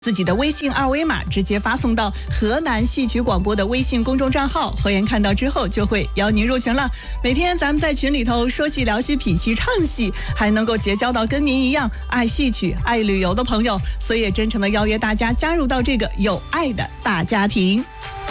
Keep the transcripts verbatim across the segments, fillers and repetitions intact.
自己的微信二维码直接发送到河南戏曲广播的微信公众账号，侯岩看到之后就会邀您入群了。每天咱们在群里头说戏聊戏品戏唱戏，还能够结交到跟您一样爱戏曲爱旅游的朋友，所以也真诚的邀约大家加入到这个有爱的大家庭。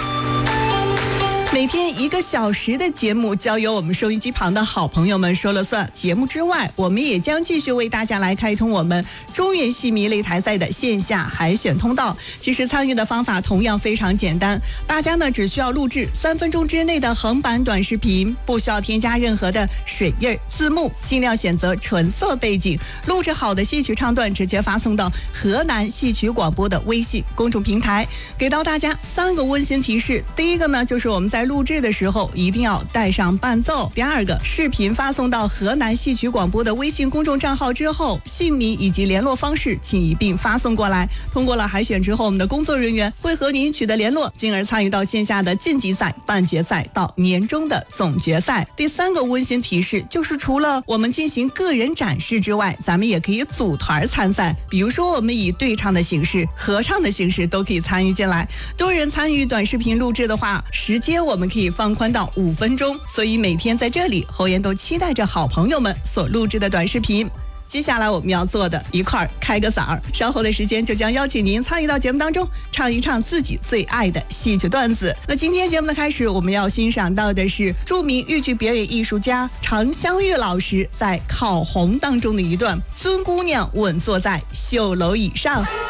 每天一个小时的节目，交由我们收音机旁的好朋友们说了算。节目之外，我们也将继续为大家来开通我们中原戏迷擂台赛的线下海选通道。其实参与的方法同样非常简单，大家呢只需要录制三分钟之内的横版短视频，不需要添加任何的水印字幕，尽量选择纯色背景，录制好的戏曲唱段直接发送到河南戏曲广播的微信公众平台。给到大家三个温馨提示，第一个呢就是我们在录制的时候一定要带上伴奏。第二个，视频发送到河南戏曲广播的微信公众账号之后，姓名以及联络方式请一并发送过来。通过了海选之后，我们的工作人员会和您取得联络，进而参与到线下的晋级赛、半决赛到年终的总决赛。第三个温馨提示就是，除了我们进行个人展示之外，咱们也可以组团参赛。比如说我们以对唱的形式、合唱的形式都可以参与进来。多人参与短视频录制的话，时间我们可以放宽到五分钟，所以每天在这里，侯岩都期待着好朋友们所录制的短视频。接下来我们要做的，一块儿开个嗓儿，稍后的时间就将邀请您参与到节目当中，唱一唱自己最爱的戏曲段子。那今天节目的开始，我们要欣赏到的是著名豫剧表演艺术家常香玉老师在《烤红》当中的一段：尊姑娘稳坐在绣楼椅上。